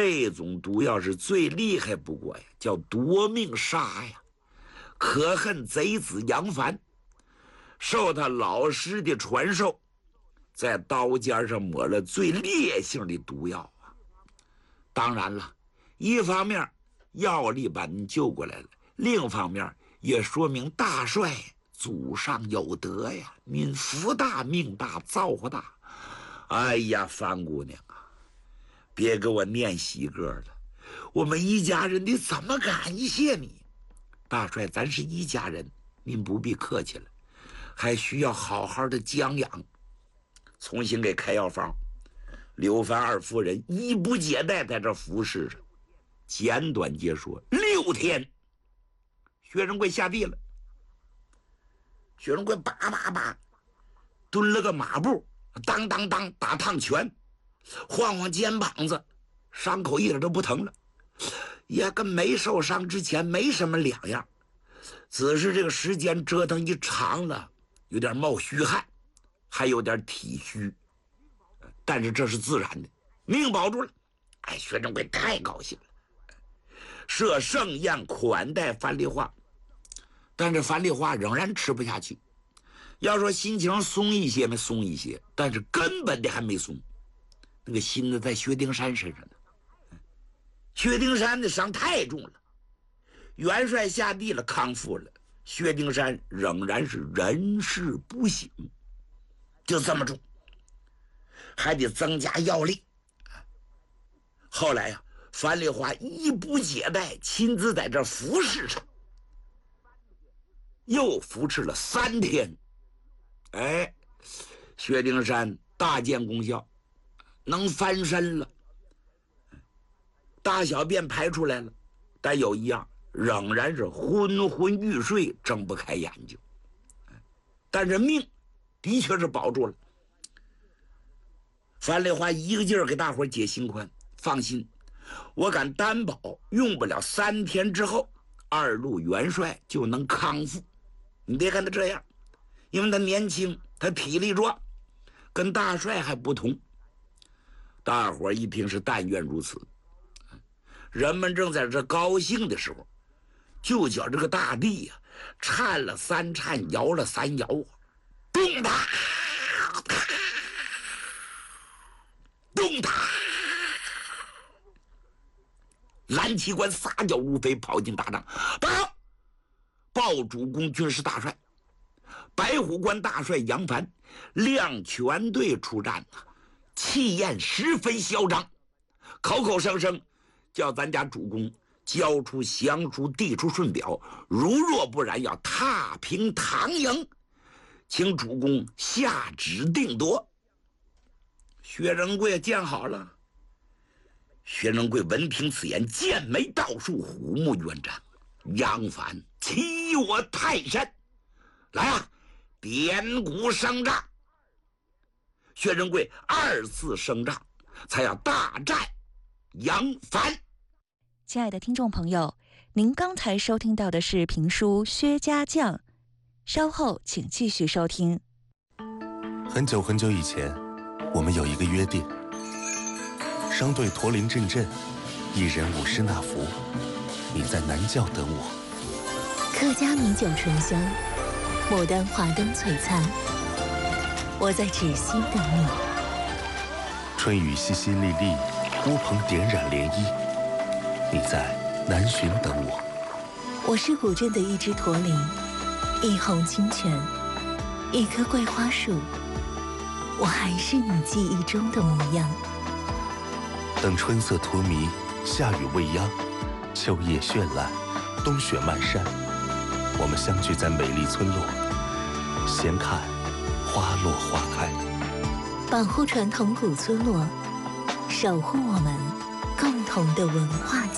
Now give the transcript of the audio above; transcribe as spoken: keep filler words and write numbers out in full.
这种毒药是最厉害不过呀，叫夺命杀呀。可恨贼子杨凡受他老师的传授，在刀尖上抹了最烈性的毒药啊。当然了，一方面药力把您救过来了，另一方面也说明大帅祖上有德呀，您福大命大造化大。哎呀，樊姑娘啊，别给我念喜歌了，我们一家人你怎么感谢你？大帅，咱是一家人，您不必客气了，还需要好好的将养，重新给开药方。刘凡二夫人衣不解带在这服侍着，简短截说，六天，薛仁贵下地了。薛仁贵叭叭叭蹲了个马步，当当当打趟拳，晃晃肩膀子，伤口一点都不疼了，也跟没受伤之前没什么两样，只是这个时间折腾一长了，有点冒虚汗，还有点体虚，但是这是自然的，命保住了。哎，薛仁贵太高兴了，设盛宴款待樊梨花，但是樊梨花仍然吃不下去。要说心情松一些没松一些，但是根本的还没松，那个心呢在薛丁山身上呢。薛丁山的伤太重了，元帅下地了，康复了，薛丁山仍然是人事不省，就这么重，还得增加药力。后来呀、啊，樊梨花衣不解带，亲自在这服侍着，又服侍了三天。哎，薛丁山大见功效，能翻身了，大小便排出来了，但有一样仍然是昏昏欲睡，睁不开眼睛。但是命的确是保住了。樊梨花一个劲儿给大伙解心宽，放心，我敢担保，用不了三天之后，二路元帅就能康复。你别看他这样，因为他年轻，他体力壮，跟大帅还不同。大伙一听是但愿如此，人们正在这高兴的时候，就叫这个大地呀、啊、颤了三颤，摇了三摇，动它，动它！蓝旗官撒脚如飞，跑进大帐，报报主公军师大帅，白虎关大帅杨凡亮全队出战呐、啊，气焰十分嚣张，口口声声叫咱家主公交出降书，递出顺表，如若不然要踏平唐营，请主公下旨定夺。薛仁贵见好了。薛仁贵闻听此言，剑眉倒竖，虎目圆睁。杨凡欺我太甚，来啊，点鼓声仗。薛仁贵二次声仗，才要大战杨凡。 亲爱的听众朋友，您刚才收听到的是评书《薛家将》，稍后请继续收听。 很久很久以前，我们有一个约定，商队驼铃阵阵，一人舞狮那福，你在南教等我。 客家米酒醇香，牡丹华灯璀璨，我在芷溪等你。 春雨淅淅沥沥，乌篷点染涟漪，你在南浔等我。 我是古镇的一只驼铃，一泓清泉，一棵桂花树，我还是你记忆中的模样。 等春色荼蘼，夏雨未央，秋叶绚烂，冬雪漫山，我们相聚在美丽村落，闲看花落花开。 保护传统古村落，守护我们共同的文化